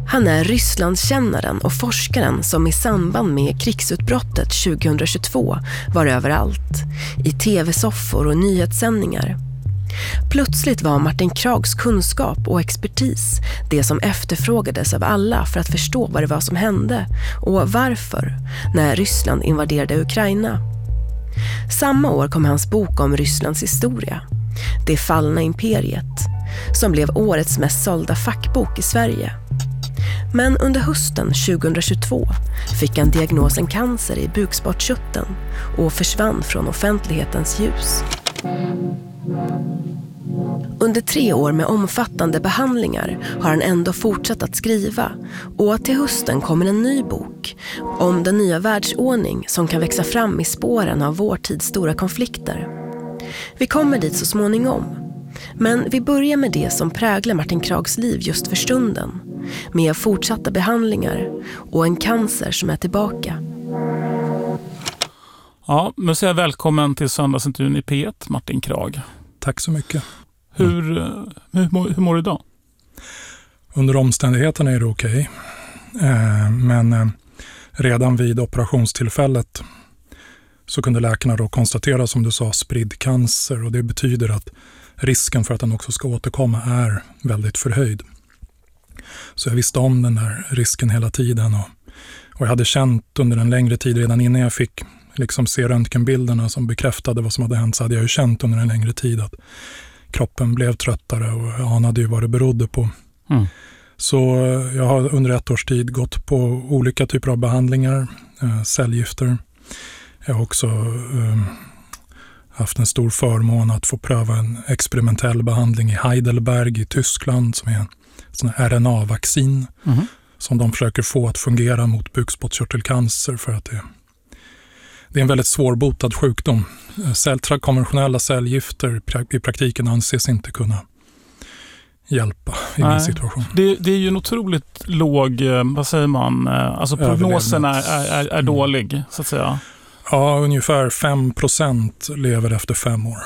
Han är Rysslandskännaren och forskaren som i samband med krigsutbrottet 2022 var överallt, i tv-soffor och nyhetssändningar. Plötsligt var Martin Krags kunskap och expertis det som efterfrågades av alla för att förstå vad det var som hände och varför när Ryssland invaderade Ukraina. Samma år kom hans bok om Rysslands historia, Det fallna imperiet, som blev årets mest sålda fackbok i Sverige. Men under hösten 2022 fick han diagnosen cancer i bukspottkörteln och försvann från offentlighetens ljus. Under 3 år med omfattande behandlingar har han ändå fortsatt att skriva, och till hösten kommer en ny bok om den nya världsordning som kan växa fram i spåren av vår tids stora konflikter. Vi kommer dit så småningom, men vi börjar med det som präglar Martin Krags liv just för stunden, med fortsatta behandlingar och en cancer som är tillbaka. Ja, men så är jag välkommen till söndagsintervjun i P1, Martin Krag. Tack så mycket. Hur mår du idag? Under omständigheterna är det okej. Men redan vid operationstillfället så kunde läkarna då konstatera, som du sa, spridd cancer, och det betyder att risken för att den också ska återkomma är väldigt förhöjd. Så jag visste om den där risken hela tiden, och jag hade känt under en längre tid, redan innan jag fick liksom se röntgenbilderna som bekräftade vad som hade hänt, så hade jag ju känt under en längre tid att kroppen blev tröttare, och jag anade ju vad det berodde på. Så jag har under 1 års tid gått på olika typer av behandlingar, cellgifter. Jag har också haft en stor förmån att få pröva en experimentell behandling i Heidelberg i Tyskland, som är en sån här RNA-vaccin som de försöker få att fungera mot bukspottkörtelcancer, för att det är en väldigt svårbotad sjukdom. Konventionella cellgifter i praktiken anses inte kunna hjälpa i min situation. Det är ju en otroligt låg, vad säger man, alltså prognosen är dålig, så att säga. Ja, ungefär 5% lever efter 5 år.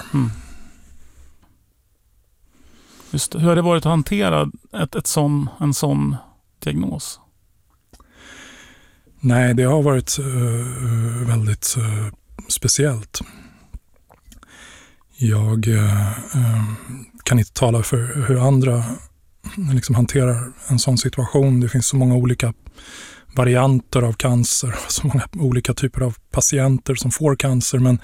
Just det. Hur har det varit att hantera en sån diagnos? Nej, det har varit väldigt speciellt. Jag kan inte tala för hur andra liksom hanterar en sån situation. Det finns så många olika varianter av cancer, så många olika typer av patienter som får cancer, men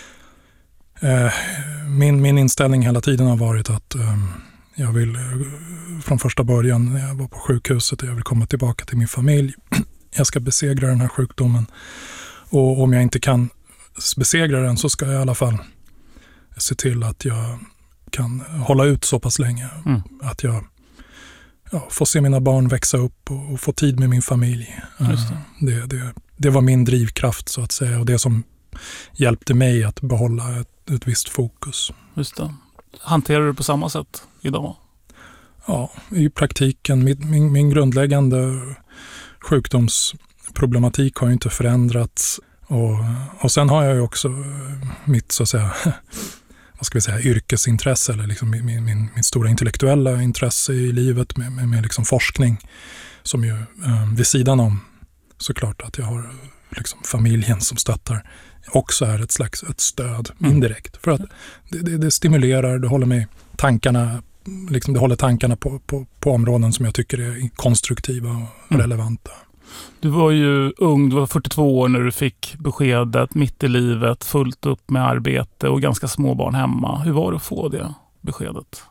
min inställning hela tiden har varit att jag vill från första början, när jag var på sjukhuset, jag vill komma tillbaka till min familj. Jag ska besegra den här sjukdomen, och om jag inte kan besegra den så ska jag i alla fall se till att jag kan hålla ut så pass länge att jag får se mina barn växa upp och få tid med min familj. Det var min drivkraft, så att säga, och det som hjälpte mig att behålla ett visst fokus. Just det. Hanterar du på samma sätt idag? Ja, i praktiken. Min grundläggande sjukdomsproblematik har ju inte förändrats, och sen har jag ju också mitt, så att säga, vad ska vi säga, yrkesintresse, eller liksom min stora intellektuella intresse i livet med liksom forskning, som ju vid sidan om, såklart att jag har liksom familjen som stöttar, också är ett stöd indirekt, för att det stimulerar, det håller mig tankarna, liksom det håller tankarna på områden som jag tycker är konstruktiva och relevanta. Du var ju ung, du var 42 år när du fick beskedet, mitt i livet, fullt upp med arbete och ganska små barn hemma. Hur var det att få det beskedet?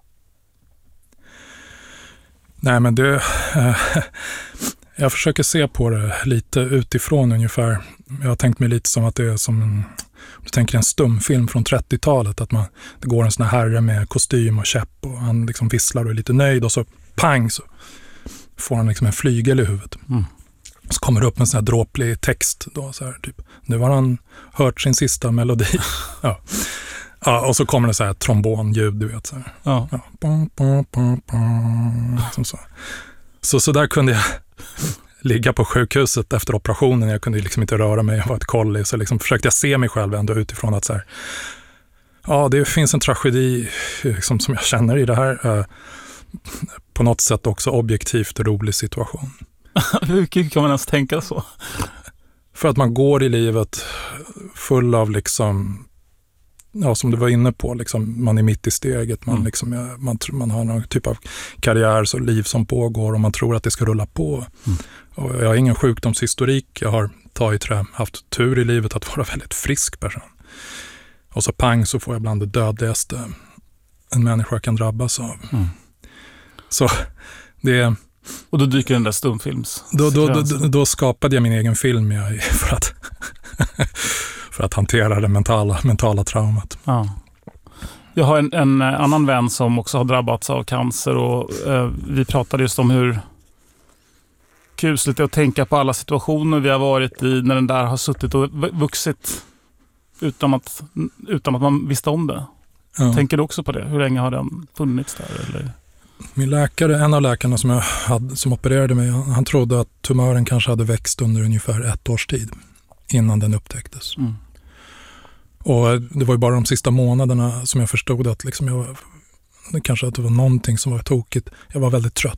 Nej, men jag försöker se på det lite utifrån ungefär. Jag har tänkt mig lite som att det är som om du tänker en stumfilm från 30-talet, att det går en sån här herre med kostym och käpp, och han liksom visslar och är lite nöjd, och så pang, så får han liksom en flygel i huvudet. Så kommer det upp en sån här dråplig text då, så här, typ, nu har han hört sin sista melodi. Ja, och så kommer det så här trombonljud, du vet, så här. Ja. Liksom så där kunde jag ligga på sjukhuset efter operationen. Jag kunde liksom inte röra mig, jag var ett kolli, så liksom försökte jag se mig själv ändå utifrån att så här, ja, det finns en tragedi liksom, som jag känner i det här. på något sätt också objektivt rolig situation. Hur kan man ens tänka så? För att man går i livet full av liksom, ja, som du var inne på, liksom, man är mitt i steget, man har någon typ av karriär och liv som pågår och man tror att det ska rulla på. Och jag har ingen sjukdomshistorik, jag har haft tur i livet att vara väldigt frisk person. Och så pang så får jag bland det dödligaste en människa kan drabbas av. Så det... Och då dyker den där stumfilms. Då skapade jag min egen film för att hantera det mentala traumat. Ja. Jag har en annan vän som också har drabbats av cancer och vi pratade just om hur kusligt det är att tänka på alla situationer vi har varit i när den där har suttit och vuxit utan att man visste om det. Ja. Tänker du också på det? Hur länge har den funnits där? Eller? Min läkare, en av läkarna som opererade mig, han trodde att tumören kanske hade växt under ungefär 1 års tid innan den upptäcktes. Och det var ju bara de sista månaderna som jag förstod att liksom att det var någonting som var tokigt. Jag var väldigt trött.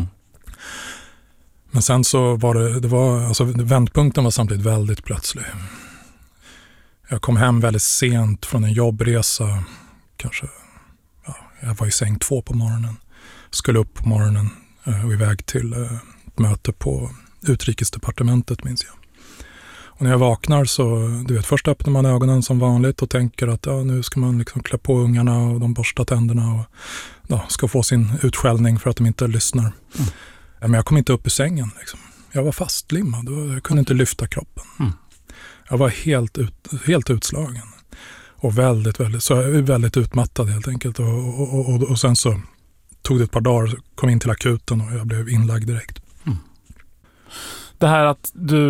Men sen så var vändpunkten var samtidigt väldigt plötslig. Jag kom hem väldigt sent från en jobbresa. Jag var i säng 2 på morgonen. Skulle upp på morgonen och iväg till ett möte på utrikesdepartementet, minns jag. Och när jag vaknar så, först öppnar man ögonen som vanligt och tänker att nu ska man liksom klä på ungarna och de borstar tänderna och ska få sin utskällning för att de inte lyssnar. Men jag kom inte upp ur sängen. Liksom. Jag var fastlimmad och jag kunde inte lyfta kroppen. Jag var helt utslagen. Och väldigt utmattad helt enkelt. Och sen så tog det ett par dagar, kom in till akuten och jag blev inlagd direkt. Det här att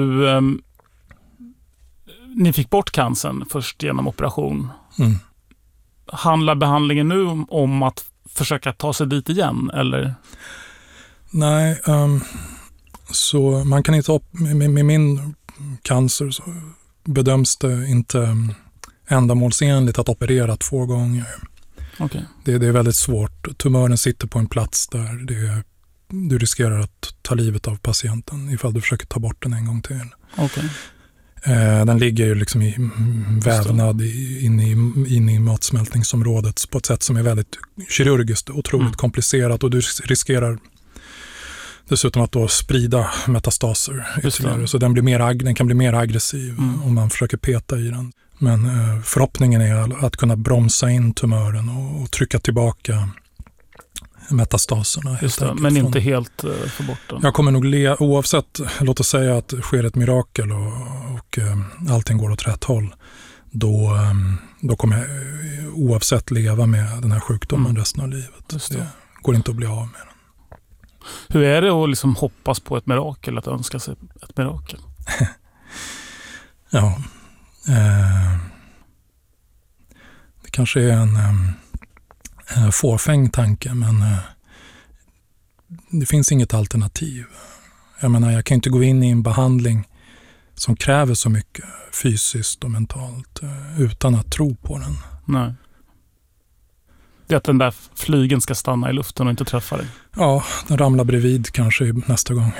ni fick bort cancern först genom operation. Handlar behandlingen nu om att försöka ta sig dit igen, eller? Nej, så man kan inte med min cancer så bedöms det inte ändamålsenligt att operera 2 gånger. Okay. Det är väldigt svårt. Tumören sitter på en plats där du riskerar att ta livet av patienten ifall du försöker ta bort den en gång till. Okay. Den ligger ju liksom i vävnad in i matsmältningsområdet på ett sätt som är väldigt kirurgiskt, otroligt komplicerat, och du riskerar dessutom att då sprida metastaser ytterligare. Så den kan bli mer aggressiv om man försöker peta i den. Men förhoppningen är att kunna bromsa in tumören och trycka tillbaka metastaserna. Men inte helt få bort den. Jag kommer nog oavsett, låt oss säga att det sker ett mirakel och allting går åt rätt håll, då kommer jag oavsett leva med den här sjukdomen resten av livet. Det går inte att bli av med den. Hur är det att liksom hoppas på ett mirakel, att önska sig ett mirakel? Ja, det kanske är en fåfäng tanke, men det finns inget alternativ. Jag menar, jag kan inte gå in i en behandling som kräver så mycket fysiskt och mentalt utan att tro på den. Nej. Det är att den där flygen ska stanna i luften och inte träffa dig. Ja, den ramlar bredvid kanske nästa gång.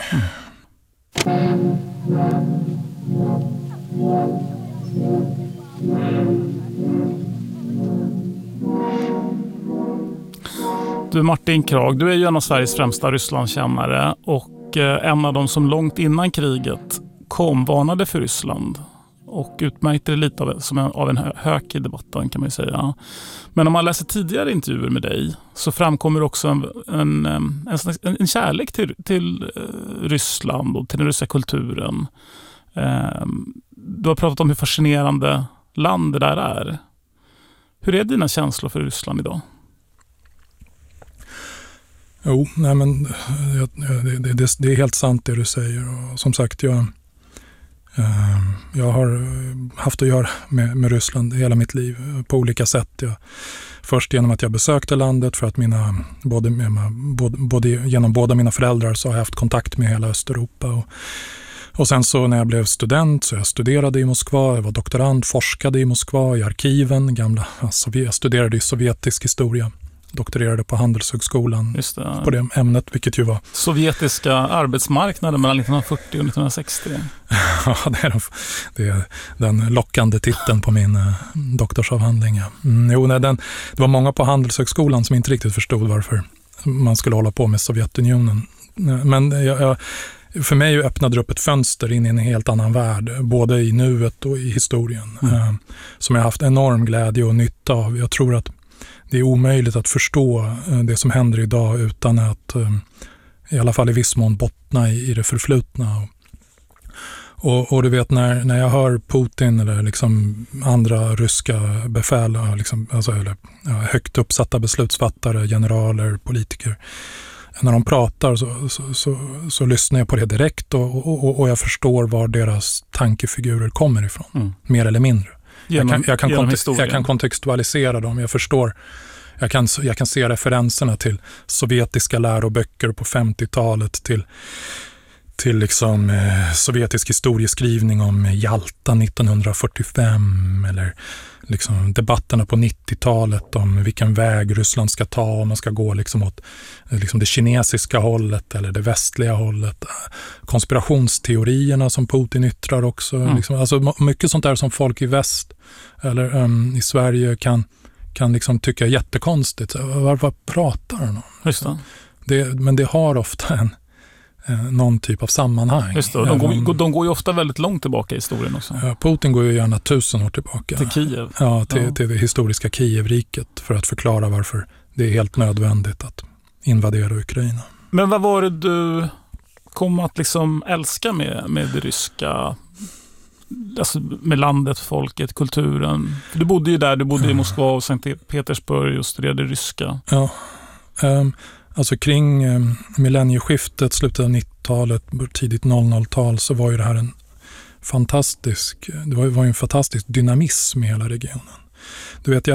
Du, Martin Kragh, du är ju en av Sveriges främsta Rysslandskännare och en av dem som långt innan kriget varnade för Ryssland och utmärkte det lite av en hök i debatten, kan man ju säga. Men om man läser tidigare intervjuer med dig så framkommer också en kärlek till Ryssland och till den ryska kulturen. Du har pratat om hur fascinerande land det där är. Hur är dina känslor för Ryssland idag? Jo, nej men det är helt sant det du säger. Och som sagt, jag har haft att göra med Ryssland hela mitt liv på olika sätt. Först genom att jag besökte landet, för att både genom båda mina föräldrar så har jag haft kontakt med hela Östeuropa. Och sen så när jag blev student så jag studerade i Moskva, jag var doktorand, forskade i Moskva i arkiven, jag studerade i sovjetisk historia doktorerade på Handelshögskolan Just det. på det ämnet, vilket ju var... Sovjetiska arbetsmarknaden mellan 1940 och 1960. Ja, det är den lockande titeln på min doktorsavhandling. Ja. Det var många på Handelshögskolan som inte riktigt förstod varför man skulle hålla på med Sovjetunionen. Men för mig öppnade det upp ett fönster in i en helt annan värld, både i nuet och i historien, som jag haft enorm glädje och nytta av. Jag tror att det är omöjligt att förstå det som händer idag utan att i alla fall i viss mån bottna i det förflutna. Och du vet, när jag hör Putin eller liksom andra ryska befäl, liksom, eller högt uppsatta beslutsfattare, generaler, politiker, när de pratar så lyssnar jag på det direkt och jag förstår var deras tankefigurer kommer ifrån, mer eller mindre. Jag kan kontextualisera dem, jag förstår. Jag kan se referenserna till sovjetiska läroböcker på 50-talet, till liksom sovjetisk historieskrivning om Jalta 1945, eller liksom debatterna på 90-talet om vilken väg Ryssland ska ta, om man ska gå liksom åt liksom det kinesiska hållet eller det västliga hållet. Konspirationsteorierna som Putin yttrar också. Liksom, alltså mycket sånt där som folk i väst eller i Sverige kan liksom tycka är jättekonstigt. Vad pratar de om? Just det. Men det har ofta någon typ av sammanhang. Just det. De går ju ofta väldigt långt tillbaka i historien också. Putin går ju gärna 1000 år tillbaka. Till Kiev. Ja, till det historiska Kievriket, för att förklara varför det är helt nödvändigt att invadera Ukraina. Men vad var det du kom att liksom älska med det ryska, alltså med landet, folket, kulturen? För du bodde ju där, du bodde i Moskva och Sankt Petersburg och studerade ryska. Ja, alltså kring millennieskiftet, slutet av 90-talet, tidigt 00-tal, så var ju det här en fantastisk dynamism i hela regionen. Du vet,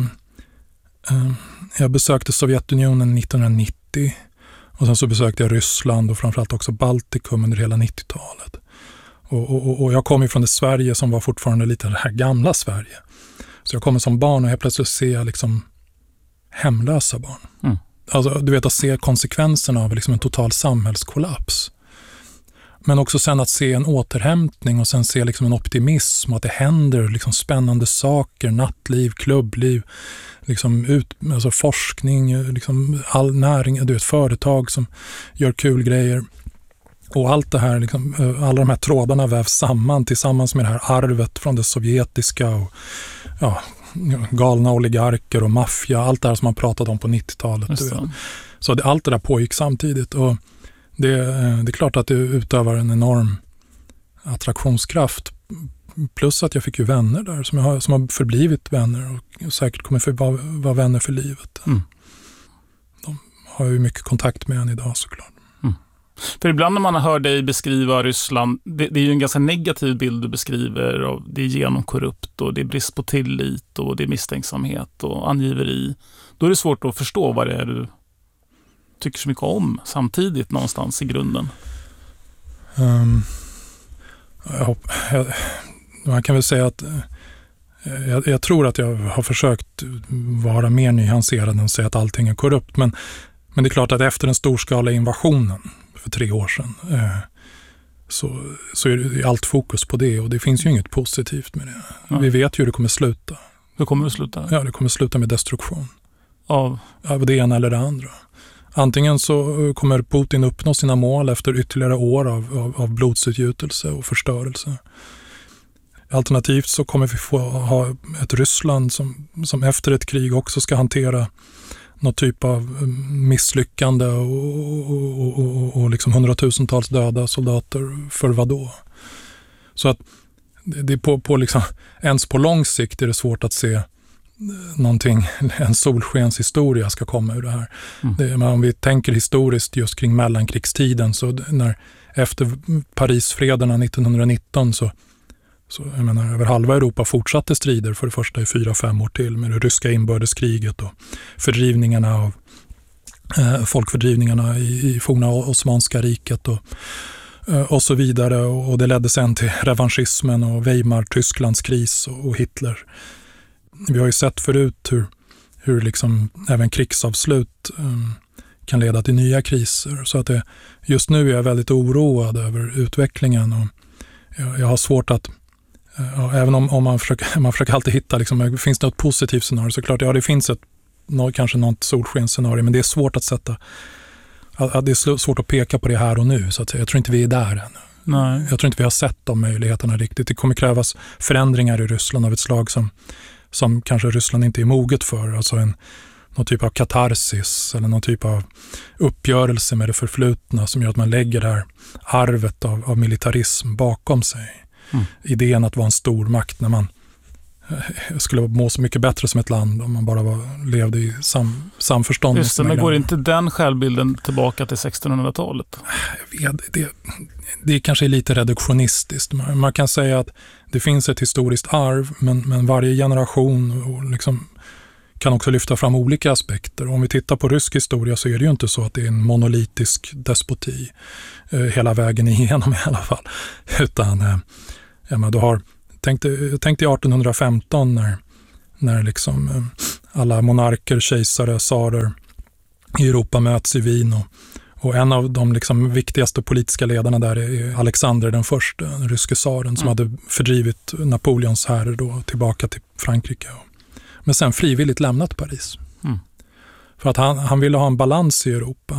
jag besökte Sovjetunionen 1990 och sen så besökte jag Ryssland och framförallt också Baltikum under hela 90-talet. Och jag kom ju från det Sverige som var fortfarande lite det här gamla Sverige. Så jag kommer som barn och helt plötsligt ser liksom hemlösa barn. Alltså, du vet, att se konsekvenserna av liksom en total samhällskollaps. Men också sen att se en återhämtning och sen se liksom en optimism och att det händer liksom spännande saker, nattliv, klubbliv, liksom alltså forskning, liksom all näring, du vet, företag som gör kul grejer. Och allt det här, liksom, alla de här trådarna vävs samman tillsammans med det här arvet från det sovjetiska och galna oligarker och maffia, allt det här som man pratade om på 90-talet. Så allt det där pågick samtidigt, och det är klart att det utövar en enorm attraktionskraft, plus att jag fick ju vänner där som har förblivit vänner och säkert kommer vara vänner för livet. De har ju mycket kontakt med en idag, såklart. För ibland när man hör dig beskriva Ryssland, det är ju en ganska negativ bild du beskriver, och det är genomkorrupt och det är brist på tillit och det är misstänksamhet och angiveri. Då är det svårt att förstå vad det är du tycker så mycket om samtidigt någonstans i grunden. Man kan väl säga att jag tror att jag har försökt vara mer nyanserad än att säga att allting är korrupt, men det är klart att efter den storskaliga invasionen för 3 år sedan så är det allt fokus på det, och det finns ju inget positivt med det. Ja. Vi vet ju hur det kommer sluta. Hur kommer det sluta? Ja, det kommer sluta med destruktion. Av det ena eller det andra. Antingen så kommer Putin uppnå sina mål efter ytterligare år av blodsutgjutelse och förstörelse. Alternativt så kommer vi få ha ett Ryssland som efter ett krig också ska hantera någon typ av misslyckande och liksom 100,000-tals döda soldater för vad då? Så att det är på liksom, ens på lång sikt är det svårt att se någonting, en solskenshistoria ska komma ur det här. Men om vi tänker historiskt just kring mellankrigstiden, så när efter Parisfrederna 1919 så jag menar, över halva Europa fortsatte strider för det första i 4-5 år till, med det ryska inbördeskriget och fördrivningarna folkfördrivningarna i forna Osmanska riket och så vidare, och det ledde sen till revanschismen och Weimar, Tysklands kris och Hitler. Vi har ju sett förut hur liksom även krigsavslut kan leda till nya kriser. Så att just nu är jag väldigt oroad över utvecklingen, och jag har svårt att, även om man försöker alltid hitta, liksom, finns det något positivt scenario, så klart, det finns kanske något solskensscenario, men det är svårt att sätta, det är svårt att peka på det här och nu, så att jag tror inte vi är där än. Nej. Jag tror inte vi har sett de möjligheterna riktigt. Det kommer krävas förändringar i Ryssland av ett slag som kanske Ryssland inte är moget för, alltså någon typ av katarsis eller någon typ av uppgörelse med det förflutna som gör att man lägger det här arvet av militarism bakom sig. Idén att vara en stor makt när man skulle må så mycket bättre som ett land om man bara levde i samförstånd. Just det, men går inte den självbilden tillbaka till 1600-talet? Det kanske är lite reduktionistiskt. Man kan säga att det finns ett historiskt arv, men varje generation liksom kan också lyfta fram olika aspekter. Om vi tittar på rysk historia så är det ju inte så att det är en monolitisk despoti hela vägen igenom i alla fall. Utan du har tänk dig 1815 när liksom alla monarker, kejsare, tsarer i Europa möts i Wien, och en av de liksom viktigaste politiska ledarna där är Alexander den första, den ryske tsaren som hade fördrivit Napoleons härer då tillbaka till Frankrike. Men sen frivilligt lämnat Paris. För att han ville ha en balans i Europa.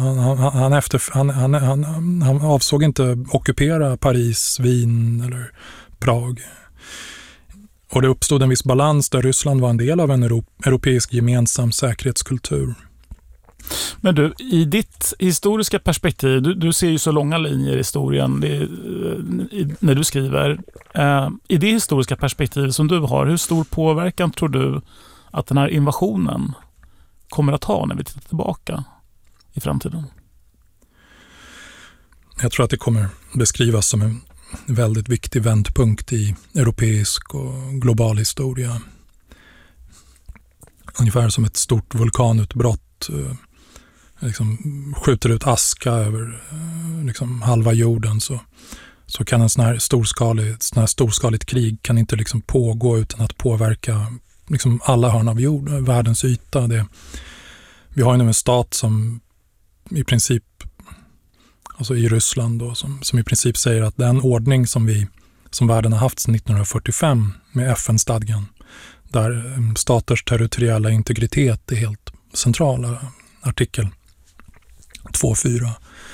Han avsåg inte ockupera Paris, Wien eller Prag. Och det uppstod en viss balans där Ryssland var en del av en europeisk gemensam säkerhetskultur. Men du, i ditt historiska perspektiv, du ser ju så långa linjer i historien när du skriver. I det historiska perspektiv som du har, hur stor påverkan tror du att den här invasionen kommer att ha när vi tittar tillbaka i framtiden? Jag tror att det kommer beskrivas som en väldigt viktig vändpunkt i europeisk och global historia. Ungefär som ett stort vulkanutbrott liksom skjuter ut aska över liksom halva jorden, så kan en sån här storskaligt krig kan inte liksom pågå utan att påverka liksom alla hörn av världens yta. Vi har ju nu en stat som i princip, alltså i Ryssland då, som i princip säger att den ordning som världen har haft sedan 1945 med FN-stadgan, där staters territoriella integritet är helt centrala, artikel 2.4,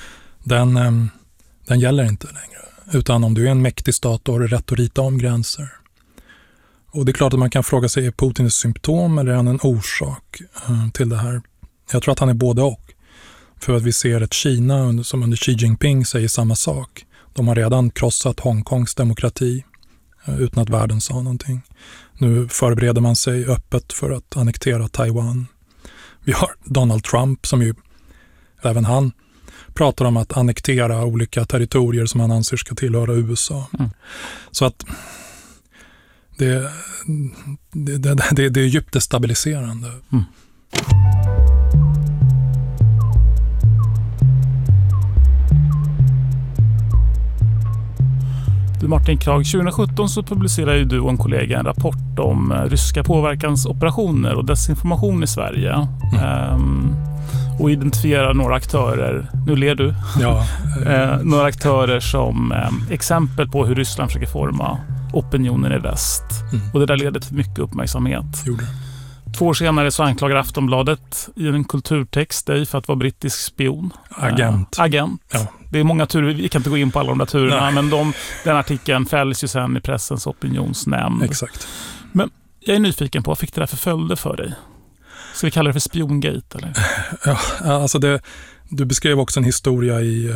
den gäller inte längre. Utan om du är en mäktig stat då har du rätt att rita om gränser. Och det är klart att man kan fråga sig, är Putin ett symptom eller är han en orsak till det här? Jag tror att han är både och. För att vi ser ett Kina som under Xi Jinping säger samma sak. De har redan krossat Hongkongs demokrati utan att världen sa någonting. Nu förbereder man sig öppet för att annektera Taiwan. Vi har Donald Trump som ju, även han pratar om att annektera olika territorier som han anser ska tillhöra USA. Så att det är djupt destabiliserande. Du Martin Kragh, 2017 så publicerade ju du och en kollega en rapport om ryska påverkansoperationer och desinformation i Sverige. Och identifiera några aktörer, nu ler du, några aktörer som exempel på hur Ryssland försöker forma opinionen i väst. Och det där leder till mycket uppmärksamhet. 2 år senare så anklagar Aftonbladet i en kulturtext dig för att vara brittisk spion. Agent. Ja. Det är många turer, vi kan inte gå in på alla de där turerna. Nej. Men den artikeln fälls ju sen i pressens opinionsnämnd. Exakt. Men jag är nyfiken på, vad fick det där för följder för dig? Ska vi kalla det för spiongate eller? Ja, alltså du beskrev också en historia i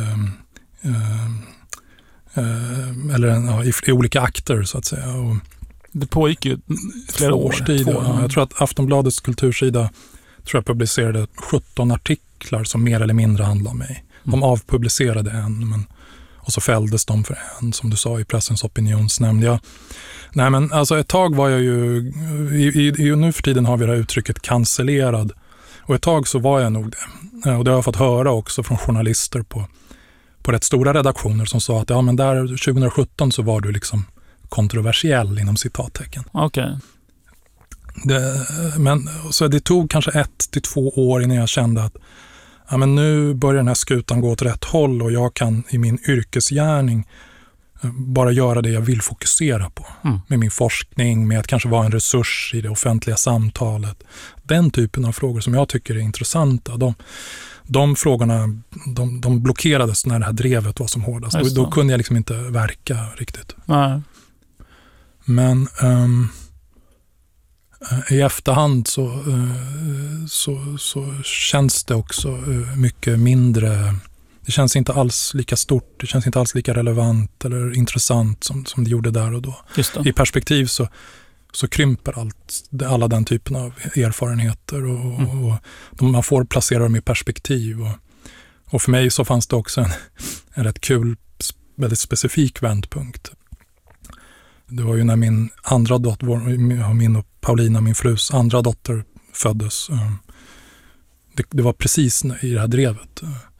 olika akter så att säga. Och det pågick ju flera år. Jag tror att Aftonbladets kultursida publicerade 17 artiklar som mer eller mindre handlade om mig. De avpublicerade en, och så fälldes de för en, som du sa, i pressens opinionsnämnd. Nej, men alltså ett tag var jag ju, nu för tiden har vi det här uttrycket cancellerad. Och ett tag så var jag nog det. Och det har jag fått höra också från journalister på rätt stora redaktioner som sa att ja, men där 2017 så var du liksom kontroversiell inom citattecken. Okej. Men så det tog kanske 1 till 2 år innan jag kände att men nu börjar den här skutan gå åt rätt håll och jag kan i min yrkesgärning bara göra det jag vill fokusera på. Med min forskning, med att kanske vara en resurs i det offentliga samtalet. Den typen av frågor som jag tycker är intressanta. De frågorna de blockerades när det här drevet var som hårdast. Då kunde jag liksom inte verka riktigt. Nej. Men i efterhand så känns det också mycket mindre. Det känns inte alls lika stort, det känns inte alls lika relevant eller intressant som det gjorde där och då. Just det. I perspektiv så krymper alla den typen av erfarenheter och man får placera dem i perspektiv. Och för mig så fanns det också en rätt kul, väldigt specifik vändpunkt. Det var ju när min andra dotter, min och Paulina, min frus andra dotter, föddes. Det var precis i det här drevet.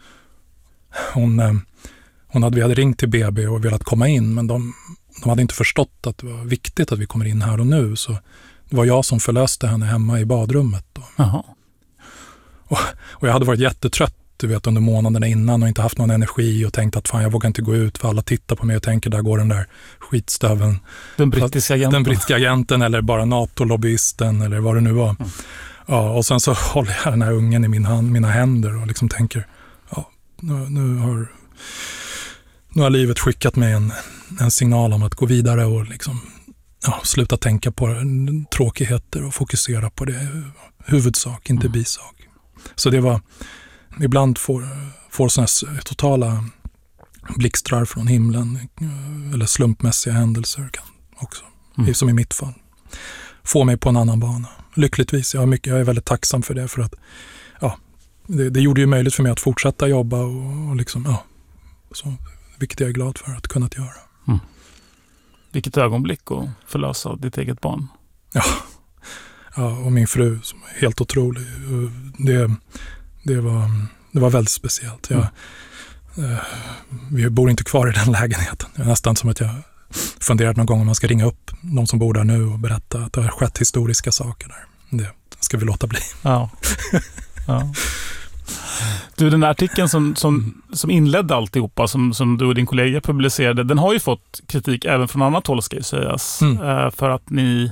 Vi hade ringt till BB och velat komma in, men de hade inte förstått att det var viktigt att vi kommer in här och nu. Så det var jag som förlöste henne hemma i badrummet. Och jag hade varit jättetrött under månaderna innan och inte haft någon energi och tänkt att fan, jag vågar inte gå ut för alla tittar på mig och tänker där går den där skitstöveln. Den brittiska agenten eller bara NATO-lobbyisten eller vad det nu var. Ja, och sen så håller jag den här ungen i mina händer och liksom tänker nu har livet skickat mig en signal om att gå vidare och liksom, sluta tänka på tråkigheter och fokusera på det huvudsak, inte bisak. Så det var, ibland får sådana totala blixtrar från himlen eller slumpmässiga händelser kan också, som i mitt fall, få mig på en annan bana. Lyckligtvis, jag är väldigt tacksam för det, för att det gjorde ju möjligt för mig att fortsätta jobba och liksom, så, vilket jag är glad för att kunna göra. Vilket ögonblick att förlösa ditt eget barn. Ja, och min fru som är helt otrolig. Det var väldigt speciellt. Vi bor inte kvar i den lägenheten. Det är nästan som att jag funderat någon gång om man ska ringa upp de som bor där nu och berätta att det har skett historiska saker där. Det ska vi låta bli. Ja. Du, den här artikeln som inledde alltihopa som du och din kollega publicerade, den har ju fått kritik även från annat håll, ska ju sägas. För att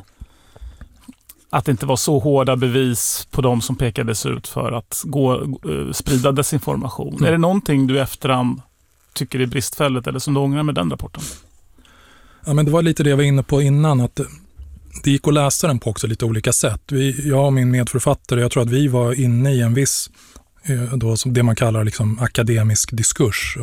det inte var så hårda bevis på dem som pekades ut för att sprida desinformation. Är det någonting du i efterhand tycker är bristfälligt eller som du ångrar med den rapporten? Ja, men det var lite det jag var inne på innan, att det gick att läsa den på också lite olika sätt. Jag och min medförfattare, jag tror att vi var inne i en viss då, som det man kallar liksom akademisk diskurs.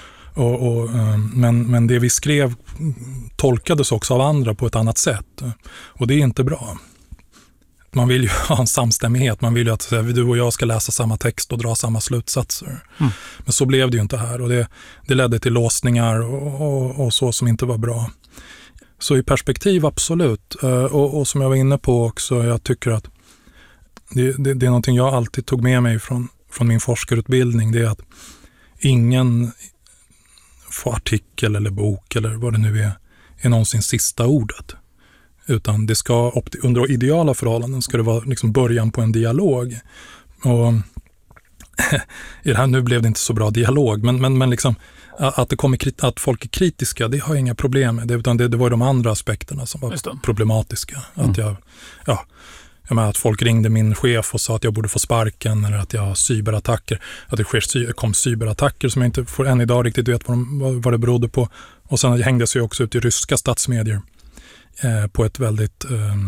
Men det vi skrev tolkades också av andra på ett annat sätt. Och det är inte bra. Man vill ju ha en samstämmighet. Man vill ju att du och jag ska läsa samma text och dra samma slutsatser. Men så blev det ju inte här. Och det ledde till låsningar och så som inte var bra. Så i perspektiv absolut. Och som jag var inne på också, jag tycker att det är någonting jag alltid tog med mig från min forskarutbildning. Det är att ingen artikel eller bok eller vad det nu är någonsin sista ordet. Utan det ska, under ideala förhållanden ska det vara liksom början på en dialog. Och i det här nu blev det inte så bra dialog, men liksom att folk är kritiska, det har jag inga problem med. Utan det var de andra aspekterna som var problematiska. Att att folk ringde min chef och sa att jag borde få sparken, eller att jag har cyberattacker. Att det kom cyberattacker som jag inte får än idag riktigt vet vad det berodde på. Och sen hängdes jag också ut i ryska statsmedier på ett väldigt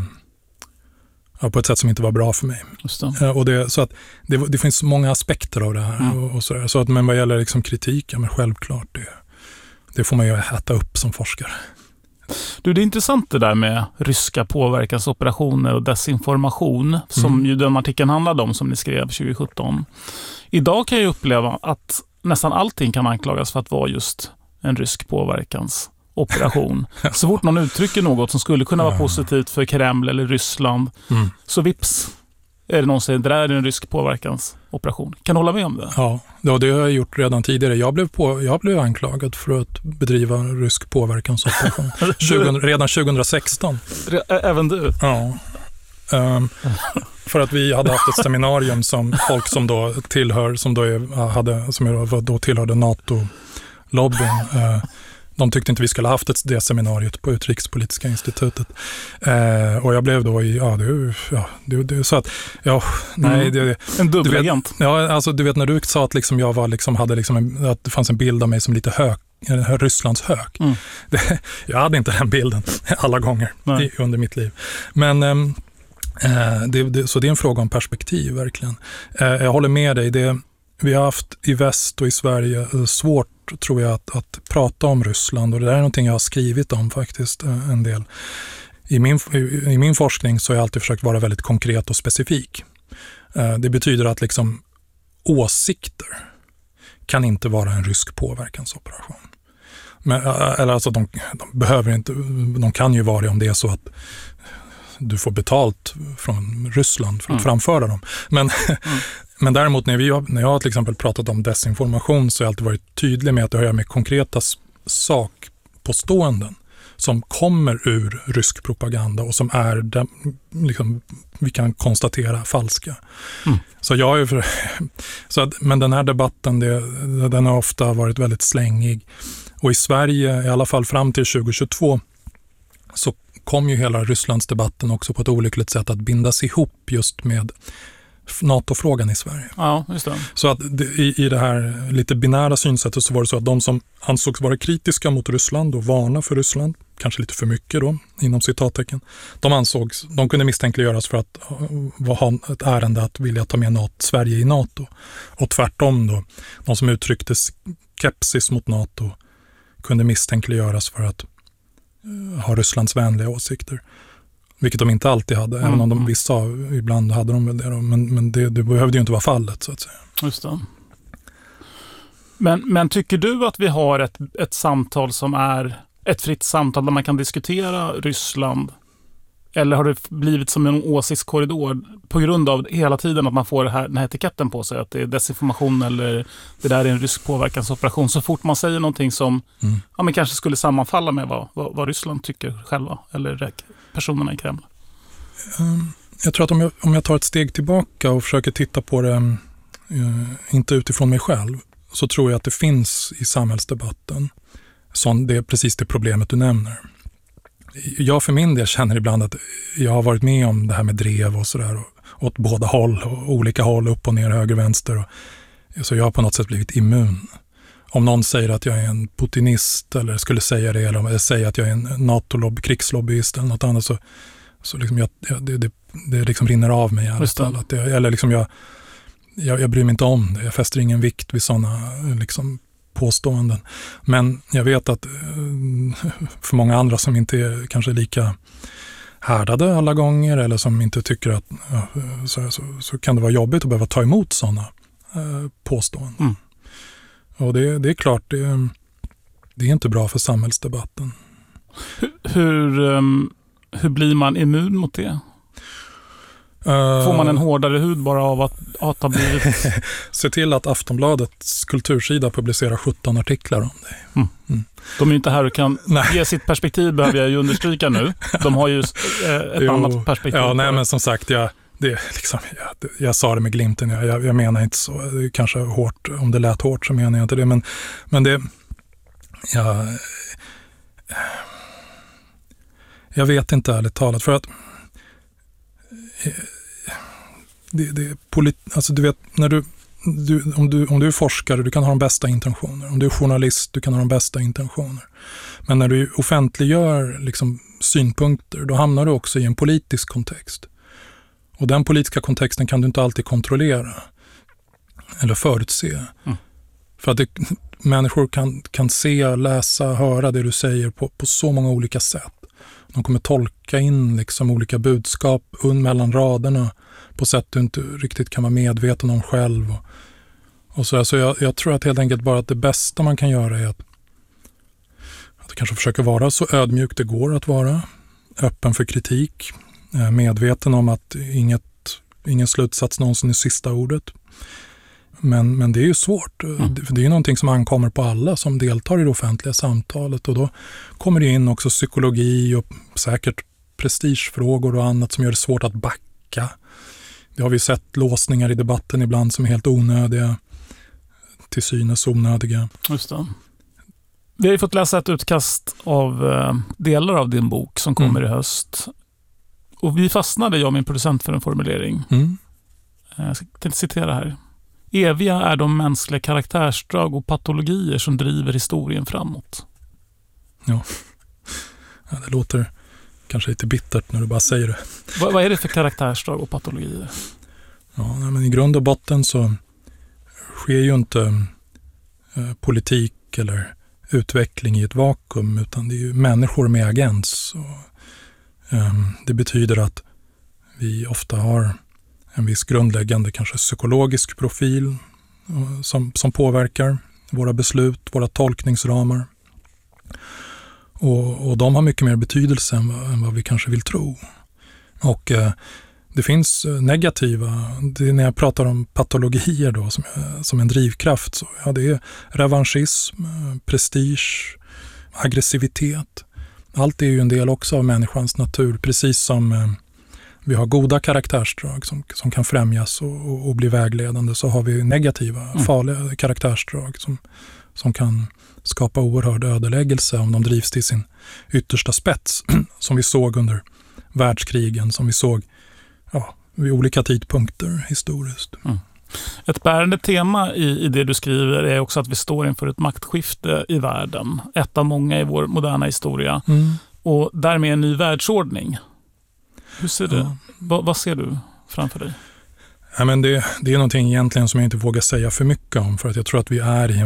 på ett sätt som inte var bra för mig. Så att det finns många aspekter av det här och sådär. Så att, men vad gäller liksom kritik, men självklart det får man ju äta upp som forskare. Du, det är intressant det där med ryska påverkansoperationer och desinformation som ju den artikeln handlade om som ni skrev 2017. Idag kan jag uppleva att nästan allting kan anklagas för att vara just en rysk påverkansoperation. Så fort någon uttrycker något som skulle kunna vara positivt för Kreml eller Ryssland, så vips är det någon som säger det där är en rysk påverkansoperation. Kan du hålla med om det? Ja, det har jag gjort redan tidigare. Jag blev anklagad för att bedriva rysk påverkansoperation redan 2016. Även du? Ja. För att vi hade haft ett seminarium som folk som då tillhörde NATO-lobbyn. De tyckte inte vi skulle ha haft det seminariet på Utrikespolitiska institutet. Och jag blev då så att en dubbelagent. Ja, alltså du vet när du sa att liksom jag var liksom hade liksom att det fanns en bild av mig som lite Rysslands hök. Jag hade inte den bilden alla gånger under mitt liv. Men så det är en fråga om perspektiv verkligen. Jag håller med dig. Vi har haft i väst och i Sverige svårt, tror jag, att prata om Ryssland, och det där är någonting jag har skrivit om faktiskt en del. I min forskning så har jag alltid försökt vara väldigt konkret och specifik. Det betyder att liksom åsikter kan inte vara en rysk påverkansoperation. Eller alltså de behöver inte, de kan ju vara det om det är så att du får betalt från Ryssland för att framföra dem. Men däremot när jag har till exempel pratat om desinformation så har jag alltid varit tydlig med att det har med konkreta sakpåståenden som kommer ur rysk propaganda och som är liksom, vi kan konstatera falska. Men den här debatten den har ofta varit väldigt slängig, och i Sverige i alla fall fram till 2022 så kom ju hela Rysslandsdebatten också på ett olyckligt sätt att bindas ihop just med NATO-frågan i Sverige. Ja, just det. Så att i det här lite binära synsättet så var det så att de som ansågs vara kritiska mot Ryssland och varna för Ryssland, kanske lite för mycket då, inom citattecken, de kunde misstänkliggöras för att ha ett ärende att vilja ta med Sverige i NATO. Och tvärtom då, de som uttryckte skepsis mot NATO kunde misstänkliggöras för att ha Rysslands vänliga åsikter. Vilket de inte alltid hade, även om vissa ibland hade de väl det. Men det behövde ju inte vara fallet, så att säga. Just det. Men tycker du att vi har ett samtal som är ett fritt samtal där man kan diskutera Ryssland? Eller har det blivit som en åsiktskorridor på grund av hela tiden att man får den här etiketten på sig, att det är desinformation eller det där är en rysk påverkansoperation, så fort man säger någonting som men kanske skulle sammanfalla med vad Ryssland tycker själva eller personerna i Kreml? Jag tror att om jag tar ett steg tillbaka och försöker titta på det inte utifrån mig själv, så tror jag att det finns i samhällsdebatten det är precis det problemet du nämner. Jag för min del känner ibland att jag har varit med om det här med drev och sådär, åt båda håll och olika håll, upp och ner, höger, vänster, så jag har på något sätt blivit immun. Om någon säger att jag är en putinist eller skulle säga det, eller säga att jag är en NATO-krigslobbyist eller något annat, så liksom det liksom rinner av mig i alla fall. Jag bryr mig inte om det. Jag fäster ingen vikt vid sådana liksom påståenden. Men jag vet att för många andra som inte är kanske lika härdade alla gånger, eller som inte tycker att så kan det vara jobbigt att behöva ta emot sådana påståenden. Och det är klart, det är inte bra för samhällsdebatten. Hur blir man immun mot det? Får man en hårdare hud bara av att ha blivit... Se till att Aftonbladets kultursida publicerar 17 artiklar om dig. De är ju inte här och kan ge sitt perspektiv, behöver jag ju understryka nu. De har ju ett annat perspektiv. Ja, men som sagt, jag sa det med glimten. Jag menar inte så. Det är kanske hårt. Om det lät hårt så menar jag inte det. Men det... Jag vet inte ärligt talat. För att alltså du vet, när om du är forskare, du kan ha de bästa intentioner. Om du är journalist, du kan ha de bästa intentioner. Men när du offentliggör liksom synpunkter, då hamnar du också i en politisk kontext. Och den politiska kontexten kan du inte alltid kontrollera eller förutse. För att människor kan se, läsa, höra det du säger på så många olika sätt. De kommer tolka in liksom olika budskap mellan raderna på sätt du inte riktigt kan vara medveten om själv. Och så jag tror att helt enkelt bara att det bästa man kan göra är att kanske försöka vara så ödmjuk det går att vara. Öppen för kritik. Medveten om att ingen slutsats någonsin är sista ordet. Men det är ju svårt. Det är ju någonting som ankommer på alla som deltar i det offentliga samtalet. Och då kommer det in också psykologi och säkert prestigefrågor och annat som gör det svårt att backa. Det har vi sett låsningar i debatten ibland som är helt onödiga, till synes onödiga. Just det. Vi har ju fått läsa ett utkast av delar av din bok som kommer i höst. Och vi fastnade, jag och min producent, för en formulering. Jag tänkte citera här. Eviga är de mänskliga karaktärsdrag och patologier som driver historien framåt. Ja, det låter kanske lite bittert när du bara säger det. Vad är det för karaktärsdrag och patologier? Ja, men i grund och botten så sker ju inte politik eller utveckling i ett vakuum, utan det är ju människor med agens. Det betyder att vi ofta har en viss grundläggande kanske psykologisk profil som påverkar våra beslut, våra tolkningsramar. Och de har mycket mer betydelse än vad vi kanske vill tro. Och det finns negativa, det är när jag pratar om patologier då, som en drivkraft. Så, ja, det är revanschism, prestige, aggressivitet. Allt är ju en del också av människans natur, precis som vi har goda karaktärsdrag som kan främjas och bli vägledande, så har vi negativa, farliga karaktärsdrag som kan skapa oerhörd ödeläggelse om de drivs till sin yttersta spets, som vi såg under världskrigen, som vi såg vid olika tidpunkter historiskt. Ett bärande tema i det du skriver är också att vi står inför ett maktskifte i världen. Ett av många i vår moderna historia. Och därmed en ny världsordning. Hur ser du? Vad ser du framför dig? Ja, men det är någonting egentligen som jag inte vågar säga för mycket om, för att jag tror att vi är i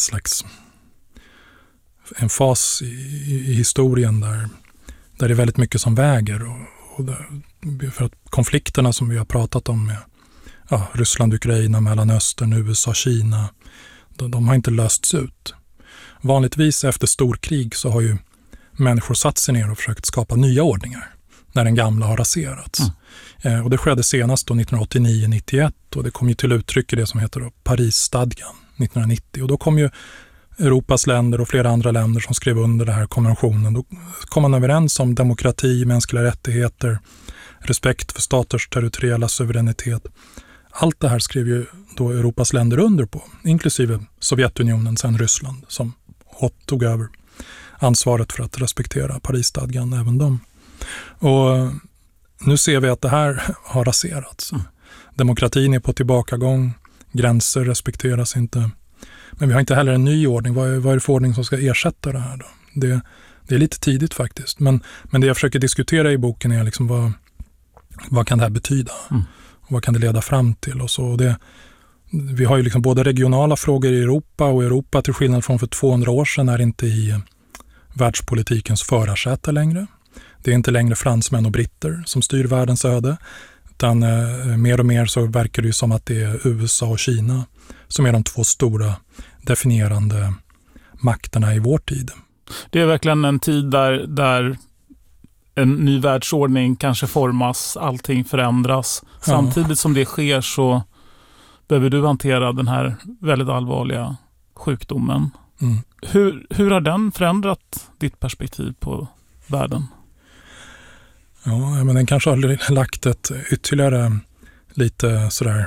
en fas i historien där det är väldigt mycket som väger, och för att konflikterna som vi har pratat om med Ryssland, Ukraina, Mellanöstern, USA, Kina, de har inte lösts ut. Vanligtvis efter storkrig så har ju människor satt sig ner och försökt skapa nya ordningar när den gamla har raserats. Och det skedde senast då 1989-91, och det kom ju till uttryck i det som heter Parisstadgan 1990. Och då kom ju Europas länder och flera andra länder som skrev under den här konventionen. Då kom man överens om demokrati, mänskliga rättigheter, respekt för staters territoriella suveränitet. Allt det här skrev ju då Europas länder under på, inklusive Sovjetunionen, sen Ryssland, som tog över ansvaret för att respektera Parisstadgan, även de. Och nu ser vi att det här har raserats. Demokratin är på tillbakagång, gränser respekteras inte. Men vi har inte heller en ny ordning. Vad är det för ordning som ska ersätta det här då? Det är lite tidigt faktiskt. Men det jag försöker diskutera i boken är liksom vad kan det här betyda? Och vad kan det leda fram till? Och så vi har ju liksom både regionala frågor i Europa, och Europa, till skillnad från för 200 år sedan, är inte i världspolitikens förarsäte längre. Det är inte längre fransmän och britter som styr världens öde, utan mer och mer så verkar det ju som att det är USA och Kina som är de två stora definierande makterna i vår tid. Det är verkligen en tid där en ny världsordning kanske formas, allting förändras. Samtidigt som det sker så behöver du hantera den här väldigt allvarliga sjukdomen. Hur har den förändrat ditt perspektiv på världen? Ja, men den kanske har lagt ett ytterligare lite sådär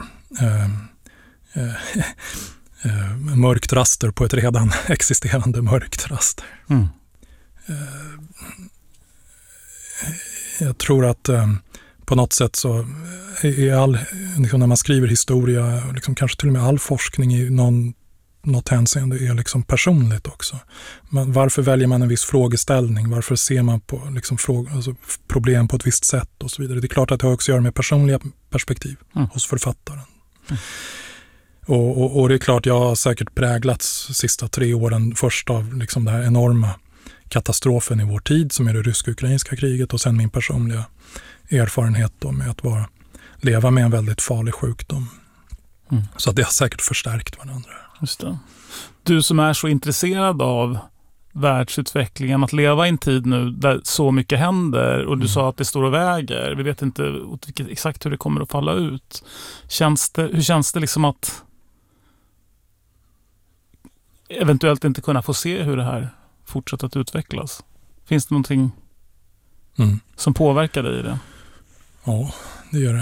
mörkt raster på ett redan existerande mörkt raster. Jag tror att på något sätt så är liksom när man skriver historia, liksom kanske till och med all forskning i något hänseende är liksom personligt också. Varför väljer man en viss frågeställning? Varför ser man på liksom problem på ett visst sätt och så vidare? Det är klart att det har också att göra med personliga perspektiv hos författaren. Och det är klart, jag har säkert präglats de sista 3 åren först av liksom den här enorma katastrofen i vår tid som är det rysk-ukrainska kriget, och sen min personliga erfarenhet då med att leva med en väldigt farlig sjukdom. Så att det har säkert förstärkt varandra. Just det. Du som är så intresserad av världsutvecklingen, att leva i en tid nu där så mycket händer, och du sa att det står och väger. Vi vet inte exakt hur det kommer att falla ut. Hur känns det liksom att eventuellt inte kunna få se hur det här fortsätter att utvecklas? Finns det någonting som påverkar dig i det? Ja, det gör det.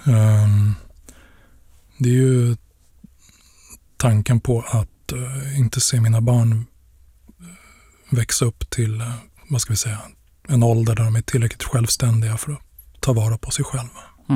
Det är ju tanken på att inte se mina barn växa upp till, vad ska vi säga, en ålder där de är tillräckligt självständiga för att ta vara på sig själva.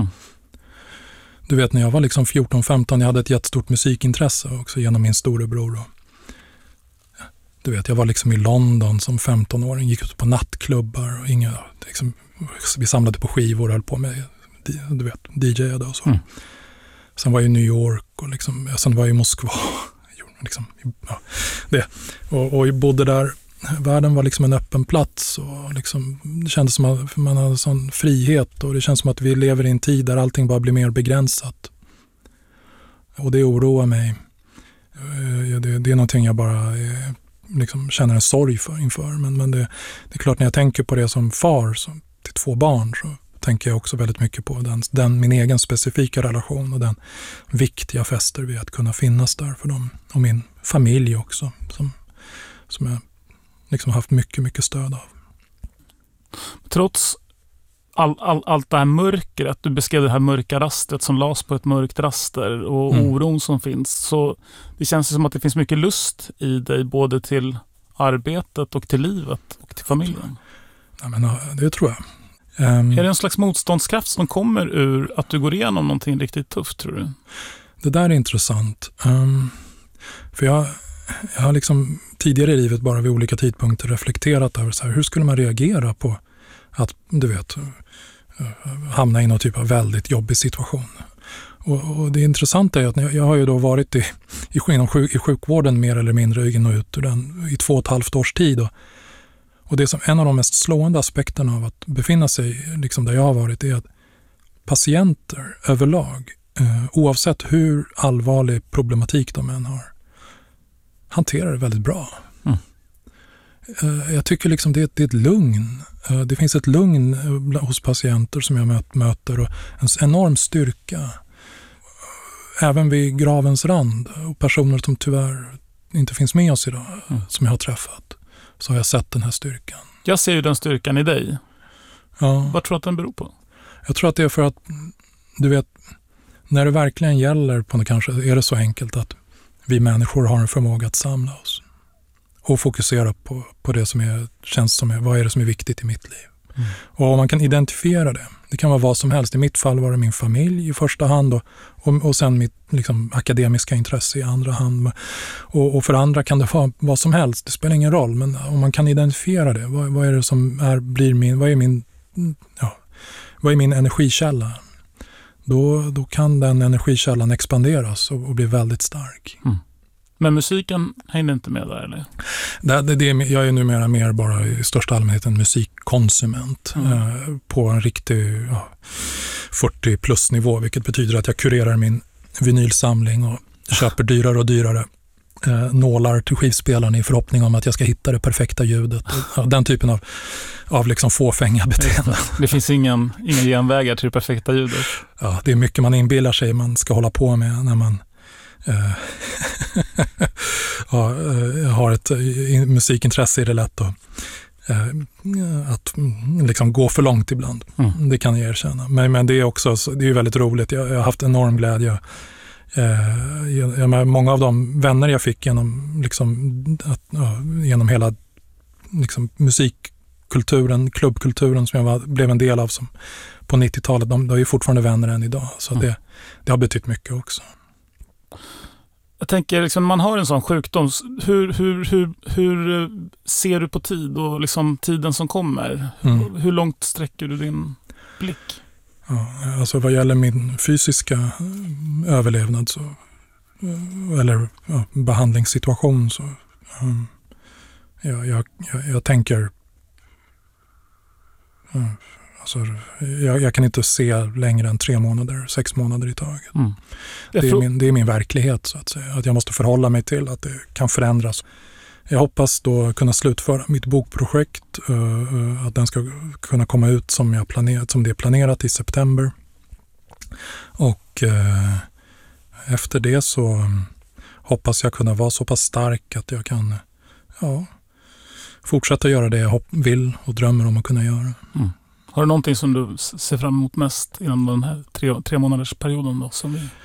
Du vet, när jag var liksom 14-15, jag hade ett jättestort musikintresse också genom min storebror. Du vet, jag var liksom i London som 15-åring, gick ut på nattklubbar och liksom, vi samlade på skivor och höll på med, du vet, DJade och så. Sen var jag i New York och liksom, sen var jag i Moskva. Liksom, ja, det. Och jag bodde där. Världen var liksom en öppen plats och liksom, det kändes som att man hade sån frihet och det känns som att vi lever i en tid där allting bara blir mer begränsat. Och det oroar mig. Det är någonting jag bara liksom känner en sorg inför. Men det är klart, när jag tänker på det som far till 2 barn, så tänker jag också väldigt mycket på min egen specifika relation och den vikt jag fäster vid att kunna finnas där för dem. Och min familj också, som jag liksom haft mycket, mycket stöd av. Trots allt det här mörkret, du beskrev det här mörka rastret som las på ett mörkt raster och oron som finns, så det känns som att det finns mycket lust i dig, både till arbetet och till livet och till familjen. Ja, men det tror jag. Är det en slags motståndskraft som kommer ur att du går igenom någonting riktigt tufft, tror du? Det där är intressant. För jag har liksom tidigare i livet bara vid olika tidpunkter reflekterat över så här, hur skulle man reagera på att, du vet, hamna i någon typ av väldigt jobbig situation. Och det intressanta är att jag har ju då varit i sjukvården mer eller mindre in och ut ur den i 2,5 års tid. Och det är som en av de mest slående aspekterna av att befinna sig liksom där jag har varit, är att patienter överlag, oavsett hur allvarlig problematik de än har, hanterar det väldigt bra. Jag tycker liksom det är ett lugn. Det finns ett lugn hos patienter som jag möter och en enorm styrka. Även vid gravens rand och personer som tyvärr inte finns med oss idag, som jag har träffat, så har jag sett den här styrkan. Jag ser ju den styrkan i dig. Ja. Vad tror du att den beror på? Jag tror att det är för att, du vet, när det verkligen gäller på det, kanske är det så enkelt att vi människor har en förmåga att samla oss och fokusera på det som känns som vad är det som är viktigt i mitt liv. Och om man kan identifiera det kan vara vad som helst. I mitt fall var det min familj i första hand och sen mitt liksom akademiska intresse i andra hand. Och för andra kan det vara vad som helst, det spelar ingen roll, men om man kan identifiera det, vad är det som vad är min energikälla? Då kan den energikällan expanderas och bli väldigt stark. Men musiken hänger inte med där, eller? Jag är numera mer bara i största allmänhet en musikkonsument på en riktig 40 plus nivå, vilket betyder att jag kurerar min vinylsamling och köper dyrare och dyrare nålar till skivspelaren i förhoppning om att jag ska hitta det perfekta ljudet. Den typen av liksom fåfänga beteende. Det finns ingen genvägar till det perfekta ljudet. Ja, det är mycket man inbillar sig man ska hålla på med när man har ett musikintresse. Är det lätt att liksom gå för långt ibland. Det kan jag erkänna. Men det är också, det är väldigt roligt. Jag har haft enorm glädje. Många av de vänner jag fick genom hela liksom musikkulturen, klubbkulturen som jag blev en del av som på 90-talet, de är ju fortfarande vänner än idag. Så det har betytt mycket också. Jag tänker, liksom, man har en sån sjukdom, hur ser du på tid och liksom tiden som kommer? Hur långt sträcker du din blick? Ja, alltså vad gäller min fysiska överlevnad eller behandlingssituation så jag tänker alltså, jag kan inte se längre än 3 månader, 6 månader i taget. Det är min verklighet, så att säga. Att jag måste förhålla mig till att det kan förändras. Jag hoppas då kunna slutföra mitt bokprojekt, att den ska kunna komma ut som det är planerat i september. Och efter det så hoppas jag kunna vara så pass stark att jag kan fortsätta göra det jag vill och drömmer om att kunna göra. Har du någonting som du ser fram emot mest inom den här 3 månaders perioden då?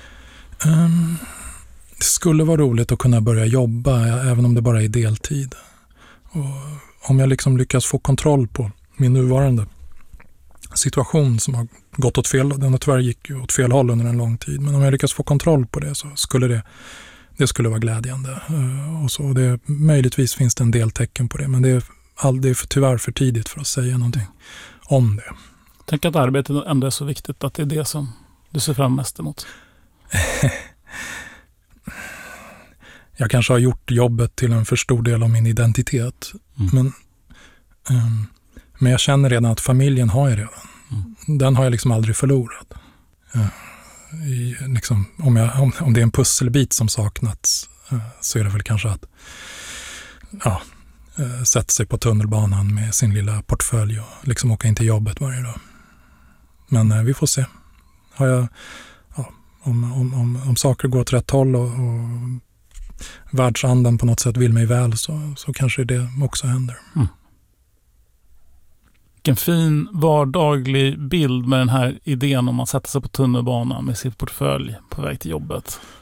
Det skulle vara roligt att kunna börja jobba, även om det bara är deltid. Och om jag liksom lyckas få kontroll på min nuvarande situation som har gått åt fel, den tyvärr gick ju åt fel håll under en lång tid, men om jag lyckas få kontroll på det så skulle det skulle vara glädjande. Och så möjligtvis finns det en del tecken på det, men det är tyvärr för tidigt för att säga någonting om det. Tänk att arbetet ändå är så viktigt, att det är det som du ser fram mest emot. Jag kanske har gjort jobbet till en för stor del av min identitet. Men jag känner redan att familjen har jag redan. Den har jag liksom aldrig förlorat. Liksom, om det är en pusselbit som saknats så är det väl kanske att sätta sig på tunnelbanan med sin lilla portfölj och liksom åka in till jobbet varje dag. Men vi får se. Om saker går åt rätt håll och världsandan på något sätt vill mig väl så kanske det också händer. Vilken fin vardaglig bild med den här idén om att sätta sig på tunnelbanan med sitt portfölj på väg till jobbet.